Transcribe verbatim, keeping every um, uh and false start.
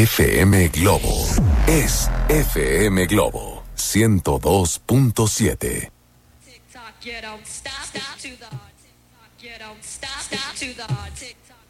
F M Globo. Es F M Globo ciento dos punto siete. You don't stop, stop to the tick tock. You don't stop, stop to the tick tock.